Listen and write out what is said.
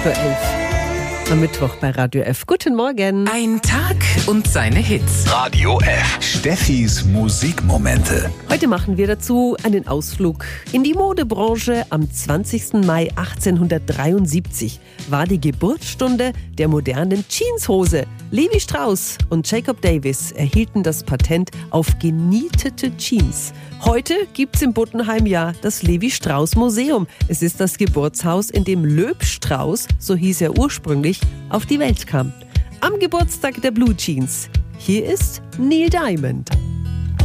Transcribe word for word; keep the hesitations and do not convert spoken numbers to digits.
Vor elf. Am Mittwoch bei Radio F. Guten Morgen. Ein Tag und seine Hits. Radio F. Steffis Musikmomente. Heute machen wir dazu einen Ausflug in die Modebranche. Am zwanzigsten Mai achtzehnhundertdreiundsiebzig war die Geburtsstunde der modernen Jeanshose. Levi Strauss und Jacob Davis erhielten das Patent auf genietete Jeans. Heute gibt's in Buttenheim ja das Levi Strauss Museum. Es ist das Geburtshaus, in dem Löb Strauss, so hieß er ursprünglich, auf die Welt kam. Am Geburtstag der Blue Jeans. Hier ist Neil Diamond.